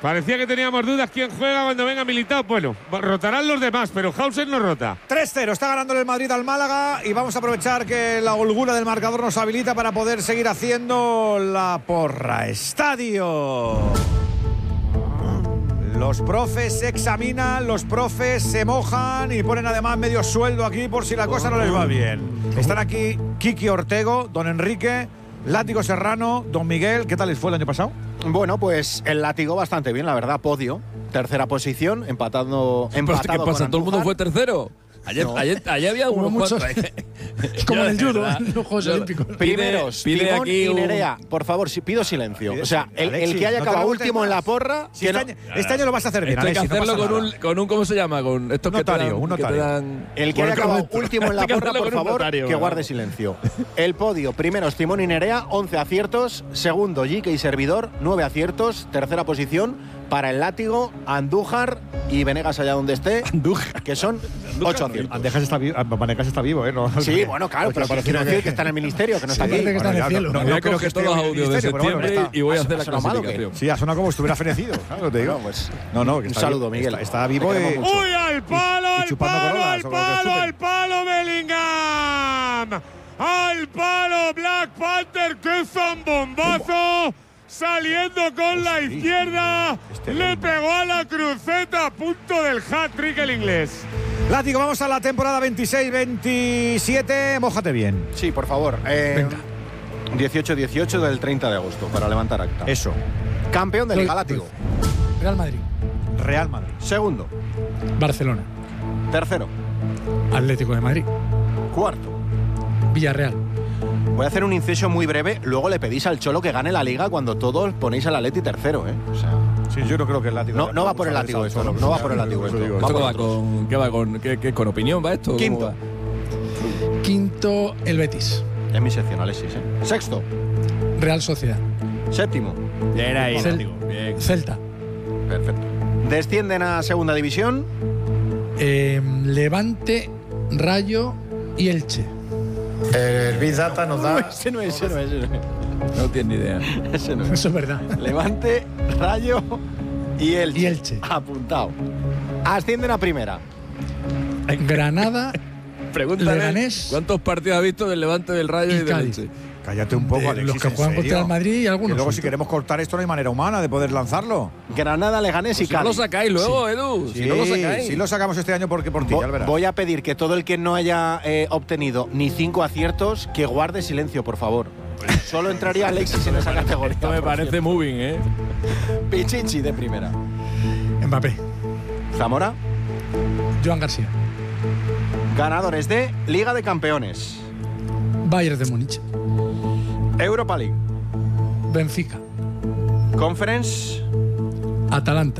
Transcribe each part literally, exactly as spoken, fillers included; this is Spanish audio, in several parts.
Parecía que teníamos dudas quién juega cuando venga Militao. Bueno, rotarán los demás, pero Hauser no rota. tres cero, está ganando el Madrid al Málaga y vamos a aprovechar que la holgura del marcador nos habilita para poder seguir haciendo la porra. Estadio. Los profes se examinan, los profes se mojan y ponen además medio sueldo aquí por si la cosa no les va bien. Están aquí Kiki Ortego, don Enrique, Látigo Serrano, don Miguel. ¿Qué tal les fue el año pasado? Bueno, pues el Látigo bastante bien, la verdad. Podio, tercera posición, empatando, empatado. ¿Qué pasa? Con ¿Todo el mundo fue tercero? Ayer, No. ayer, ayer había unos muchos. cuantos. Es como en el judo, en los Juegos Olímpicos. Primeros, Pide, pide Timón aquí y un... Nerea, por favor, si pido silencio. O sea, el, Alexis, el que haya no te acabado revoltes último en más. la porra. Si que este, no- año, este año lo vas a hacer bien, Esto hay que Alexis, no hacerlo pasa con nada. un, con un, ¿cómo se llama? Con estos que Notario, te dan, un que te notario. dan- El que Por haya acabado correcto. último en la Hay que porra, hacerlo por con un favor, notario, que ¿no? guarde silencio. El podio, primeros Timón y Nerea, once aciertos. Segundo, Jique y Servidor, nueve aciertos. Tercera posición para el Látigo, Andújar y Venegas allá donde esté, Andújar. que son ocho aciertos. Andejas está vivo, Vanegas está vivo, ¿eh? No, Sí, bueno, claro, pero parece quiero que- decir que está en el ministerio, que no está Sí, aquí. parece que está en el ya, cielo. no, Voy no a creo que coger esté todos los en el audios de ministerio, pero bueno, septiembre está- y voy a ¿Ha hacer la sonado mal o qué? clasificación. Sí, ha sonado como si estuviera fenecido. Claro, te digo. Bueno, pues, No, no, que un está saludo, vivo, Miguel. Está, está vivo Te y... queremos mucho. ¡Uy, al palo, Y al chupando palo, corolas, al o lo que palo, chupen. al palo, Bellingham! ¡Al palo, Black Panther! ¡Qué zambombazo! Saliendo con la izquierda, Este le Bellingham. pegó a la cruceta, a punto del hat-trick el inglés. Látigo, vamos a la temporada veintiséis veintisiete. Mójate bien. Sí, por favor. Eh, Venga. dieciocho dieciocho del treinta de agosto, para levantar acta. Eso. Campeón de Pues- Liga Látigo. Real Madrid, Real Madrid. Segundo. Barcelona, Tercero. Atlético de Madrid, Cuarto. Villarreal. Voy a hacer un inciso muy breve. Luego le pedís al Cholo que gane la Liga cuando todos ponéis al Atleti tercero, ¿eh? O sea, Sí, yo no creo que el Látigo... no, no va por el látigo esto. No va por el látigo Eso esto. digo, Va ¿Esto por qué va otros. con, qué va con, qué, qué- con opinión va esto? ¿Cómo Quinto. va? Quinto, el Betis. Es mi sección, Alexis, ¿eh? Sexto. Real Sociedad. Séptimo. Bien ahí, Cel- Látigo, bien. Celta. Perfecto. Descienden a segunda división. eh, Levante, Rayo y Elche. El Big Data nos da... Ese no es, ese no es. Ese no es. No tienes ni idea. Ese no es. Eso es verdad. Levante, Rayo y Elche. Y Elche. Apuntado. Ascienden a primera. Granada, Pregúntale Leganés. cuántos partidos ha visto del Levante, del Rayo y, Y del Cádiz. Elche. Cállate un poco, de Alexis, los que ¿en juegan serio? contra el Madrid y Que algunos. luego si otros. queremos cortar esto no hay manera humana de poder lanzarlo. Granada, Leganés y Si no lo Cádiz. sacáis luego, Edu. Si no lo sacáis. sí lo sacamos este año porque por ti, Vo- ya verás. Voy a pedir que todo el que no haya eh, obtenido ni cinco aciertos, que guarde silencio, por favor. Solo entraría Alexis en esa categoría. Esto me por parece cierto. moving, ¿eh? Pichichi de primera. Mbappé, Zamora, Joan García, ganadores de Liga de Campeones, Bayern de Múnich, Europa League, Benfica, Conference, Atalanta,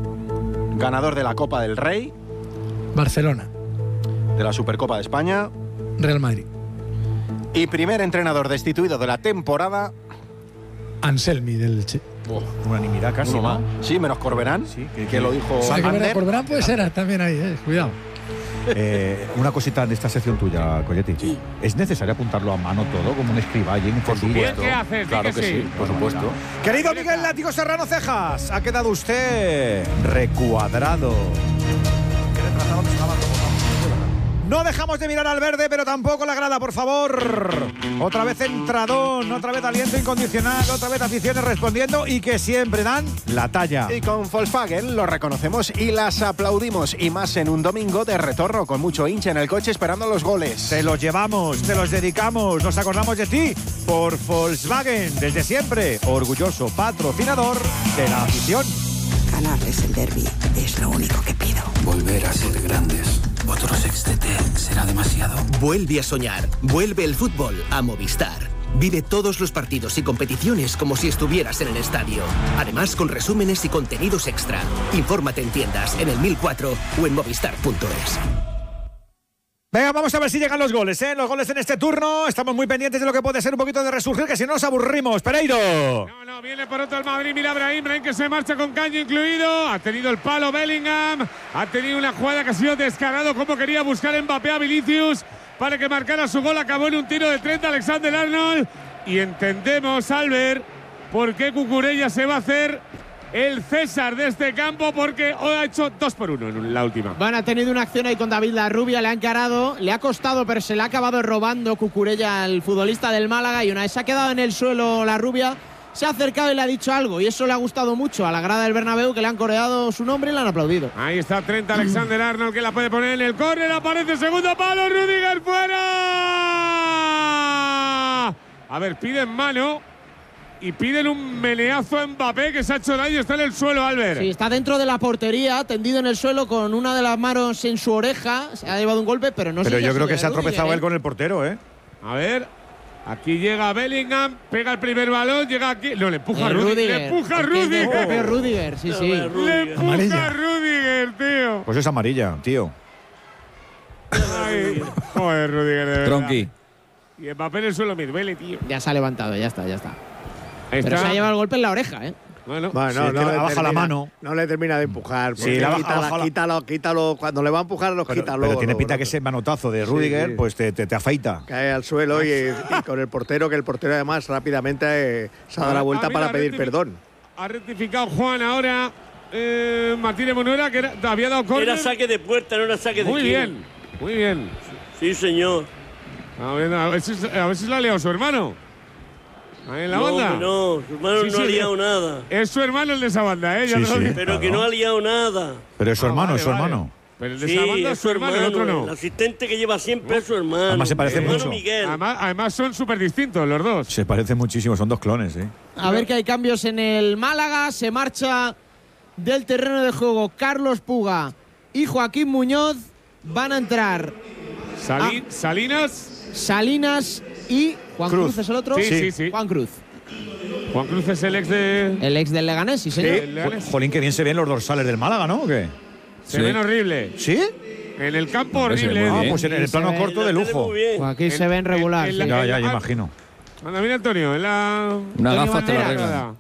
ganador de la Copa del Rey, Barcelona, de la Supercopa de España Real Madrid, y primer entrenador destituido de la temporada. Anselmi del Elche. Unanimidad casi, Uno ¿no? más. Sí, menos Corberán, Sí, que, que- lo dijo O sea, que verdad, Ander. Corberán puede ser también ahí, eh. Cuidado. Eh, una cosita de esta sección tuya, Coyetti. ¿Es necesario apuntarlo a mano todo, como un escriba allí en un Por fondillo? supuesto. ¿Qué haces? Di Claro que que sí. sí, por supuesto. Querido Miguel Látigo Serrano Cejas, ha quedado usted recuadrado. Qué retrasado me sonaba todo. No dejamos de mirar al verde, pero tampoco la grada, por favor. Otra vez entradón, otra vez aliento incondicional, otra vez aficiones respondiendo y que siempre dan la talla. Y con Volkswagen lo reconocemos y las aplaudimos. Y más en un domingo de retorno con mucho hincha en el coche esperando los goles. Te los llevamos, te los dedicamos, nos acordamos de ti por Volkswagen, desde siempre, orgulloso patrocinador de la afición. Ganarles el derbi es lo único que pido. Volver a ser grandes. Otro sextete será demasiado. Vuelve a soñar. Vuelve el fútbol a Movistar. Vive todos los partidos y competiciones como si estuvieras en el estadio. Además, con resúmenes y contenidos extra. Infórmate en tiendas, en el mil cuatro o en movistar punto es. Venga, vamos a ver si llegan los goles, ¿eh? Los goles en este turno. Estamos muy pendientes de lo que puede ser un poquito de resurgir, que si no nos aburrimos. Pereiro. No, no, viene por otro el Madrid, mira Brahim, Brahim que se marcha con caño incluido, ha tenido el palo Bellingham, ha tenido una jugada que ha sido descarado como quería buscar Mbappé a Vinicius para que marcara su gol, acabó en un tiro de treinta Alexander Arnold y entendemos, Albert, por qué Cucurella se va a hacer el César de este campo porque hoy ha hecho dos por uno en la última. Bueno, ha tenido una acción ahí con David Larrubia, le ha encarado, le ha costado, pero se le ha acabado robando Cucurella, el futbolista del Málaga, y una vez se ha quedado en el suelo Larrubia, se ha acercado y le ha dicho algo, y eso le ha gustado mucho a la grada del Bernabéu, que le han coreado su nombre y le han aplaudido. Ahí está Trent Alexander-Arnold, que la puede poner en el córner, aparece segundo palo, Rüdiger fuera. A ver, piden mano y piden un meneazo a Mbappé, que se ha hecho daño, está en el suelo, Albert. Sí, está dentro de la portería, tendido en el suelo con una de las manos en su oreja, se ha llevado un golpe, pero no sé. Pero si yo ha creo sido que de se ha Rüdiger, tropezado ¿eh? él con el portero, ¿eh? A ver, aquí llega Bellingham, pega el primer balón, llega aquí. No, le empuja a Eh, Rüdiger. Rüdiger. Le empuja a Es que es de Rüdiger. propio Rüdiger, sí, sí. Le empuja Amarilla. a Rüdiger, tío. Pues es amarilla, tío. Ay, joder, Rüdiger, de verdad. Tronqui. Y Mbappé en el suelo, me duele, tío. Ya se ha levantado, ya está, ya está. Ahí Pero está. se ha llevado el golpe en la oreja, ¿eh? Bueno, Bueno, Sí, no, es que no le le baja la termina- mano. No le termina de empujar. Sí, porque le baja- quítala, baja la- quítalo, quítalo. Cuando le va a empujar, los Pero, quita pero luego, tiene luego, pinta ¿no? que ese manotazo de Sí, Rüdiger sí. pues te, te, te afeita. Cae al suelo y, y con el portero, que el portero además rápidamente eh, se ha dado la vuelta Ah, mira, para pedir rectific- perdón. Ha rectificado Juan ahora. Eh, Martínez Monuera, que era- había dado córner. Era saque de puerta, no era saque de Muy esquina. bien, muy bien. Sí, señor. A ver, a ver si, a ver si la ha liado su hermano. Ahí en la no, banda. hombre, no, su hermano Sí, no sí, ha liado nada. Es su hermano el de esa banda, ¿eh? Ya Sí, te lo sí. digo. Pero que claro. no ha liado nada. Pero es su Ah, hermano, vale, es su vale. hermano. Pero el de Sí, esa banda es es su hermano, el otro no. El asistente que lleva siempre es su hermano. Además se parece Su hermano mucho. Miguel. Además, además son súper distintos los dos. Se parecen muchísimo, son dos clones, ¿eh? A ver que hay cambios en el Málaga. Se marcha del terreno de juego Carlos Puga y Joaquín Muñoz. Van a entrar Sali- Ah. Salinas. Salinas y Juan Cruz, Cruz. ¿es el otro? Sí, sí, sí. Juan Cruz, Juan Cruz es el ex de. el ex del Leganés, sí, señor. el Leganés. Jolín, que bien se ven los dorsales del Málaga, ¿no? ¿O qué? Se Sí. ven horrible. ¿Sí? En el campo Hombre, se ve horrible. muy Ah, bien. pues en el Sí, plano se ve. corto de La tele lujo. muy bien. Joaquín En- se ven en- regular. en sí. la- Ya, ya, Ah, ya imagino. Anda, mira Antonio, en la. Una Antonio gafa te la Banderas. arreglan.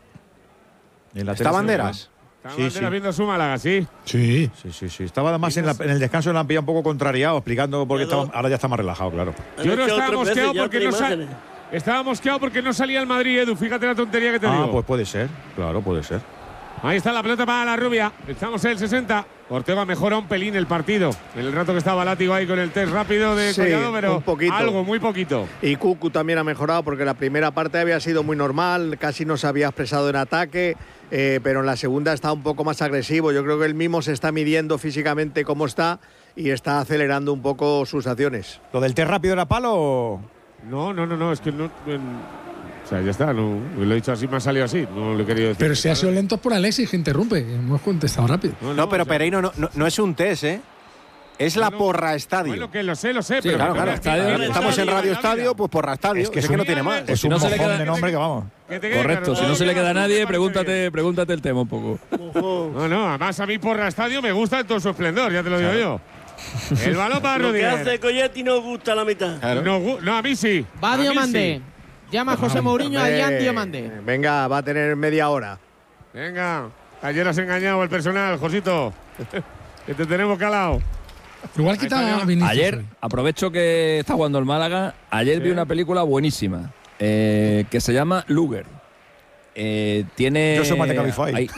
En la ¿Está tele se ve. Banderas? Está Sí, Banderas sí. viendo su Málaga, sí. Sí. Sí, sí, sí. Estaba además en, la- en el descanso, la han pillado un poco contrariado, explicando porque Ya no. estaba, ahora ya está más relajado, claro. Han Yo no echado estaba tres veces mosqueado ya porque otra no sa- imágenes. Estaba mosqueado porque no salía el Madrid, Edu. Fíjate la tontería que te Ah, digo. pues puede ser. Claro, puede ser. Ahí está la pelota para la rubia. Estamos en el sesenta. Ortega mejora un pelín el partido. En el rato que estaba Látigo ahí con el test rápido de Sí, Collado, pero un poquito. algo, muy poquito. Y Cucu también ha mejorado porque la primera parte había sido muy normal, casi no se había expresado en ataque, eh, pero en la segunda está un poco más agresivo. Yo creo que él mismo se está midiendo físicamente cómo está y está acelerando un poco sus acciones. ¿Lo del té rápido era palo o...? No, no, no, no, es que no. en- o sea, ya está, no, lo he dicho así, me ha salido así. No lo he querido decir. Pero si ha sido lento por Alexis, que interrumpe. que Hemos contestado rápido. No, pero o sea, Pereiro no, no, no es un test, ¿eh? Es la no, porra estadio. Bueno, que lo sé, lo sé, Sí, pero. Claro, que claro. te- Estadio, que- claro. Estamos en que- Radio que- Estadio, pues porra estadio. Es que Es es que un- no tiene más. Es si un no se le mojón queda- de nombre que vamos. que te quede Correcto, claro, si no se le que queda a me nadie, parece pregúntate, bien. pregúntate el tema un poco. No, no, además a mí Porra Estadio me gusta en todo su esplendor, ya te lo digo yo. El balón para Lo que Rudiger. hace Coyetti nos gusta la mitad. Claro. No, gu- no, a mí sí. Va A mí Diomande. sí. Llama a José Mourinho a Jan Diomande. Venga, va a tener media hora. Venga, ayer has engañado al personal, Josito. Que te tenemos calado. Igual Ahí quita está, a Vinicius. Ayer, hoy. aprovecho que está jugando el Málaga, ayer Sí. vi una película buenísima eh, que se llama Luger. Eh, tiene. Yo soy más de Cabify. hay-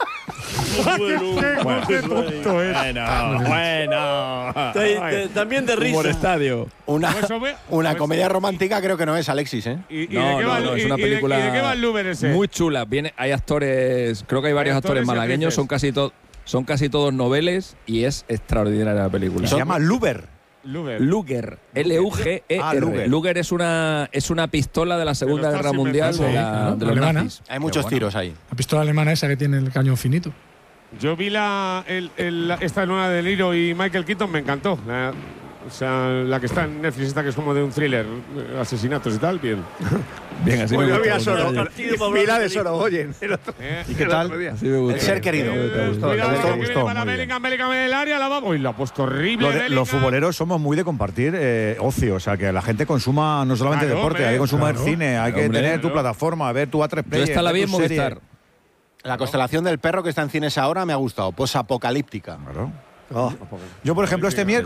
Bueno, Qué tonto es. Bueno, bueno. Te- te- también de Humor risa. estadio. Una, Pues, hombre, una pues- comedia romántica creo que no es, Alexis, ¿eh? ¿Y, y No, de qué no, va, no, y- es una y de- película ¿Y de qué va el Luber ese? muy chula. Viene, hay actores, creo que hay varios actores actores y malagueños, actrices. son casi, to- son casi todos noveles y es extraordinaria la película. Se llama Luber. Luber. Luger, L U G E R. Ah, Luger. Luger es una, es una pistola de la Segunda estás Guerra Mundial de, inventando. la- Sí, claro, de los alemana. nazis. Hay muchos bueno. tiros ahí. La pistola alemana esa que tiene el cañón finito. Yo vi la, el- el- la- esta nueva de Niro y Michael Keaton, me encantó. La, o sea, la que está en Netflix, esta que es como de un thriller, eh, asesinatos y tal, bien. Bien, así Pues me yo vi gusta. a Soro, El partido para Pila hablar de de Sorogoyen. el otro- Eh, ¿Y qué el tal? otro día. Así me gusta. El ser querido. eh, te gustó, cuidado, te que gustó, viene gustó, para muy bien. Bellingham, Bellingham en el área, la va. Uy, lo ha puesto horrible. Lo de- Bellingham. los futboleros somos muy de compartir eh, ocio, o sea, que la gente consuma no solamente Claro, deporte, hombre, hay que consumir claro. cine, hay que Hombre, tener tu claro. plataforma, ver tu A tres Yo Player, esta la ver vi en tu serie. Movistar. La constelación del perro que está en cines ahora me ha gustado. Posapocalíptica. Claro. Oh. Yo, por ejemplo, este miércoles